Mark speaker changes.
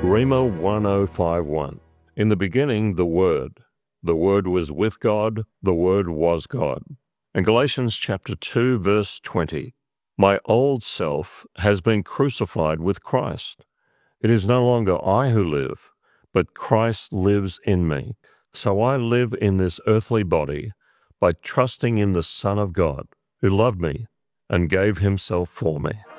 Speaker 1: Rhema 1051. In the beginning, the Word. The Word was with God. The Word was God. And Galatians chapter 2, verse 20. My old self has been crucified with Christ. It is no longer I who live, but Christ lives in me. So I live in this earthly body by trusting in the Son of God, who loved me and gave himself for me.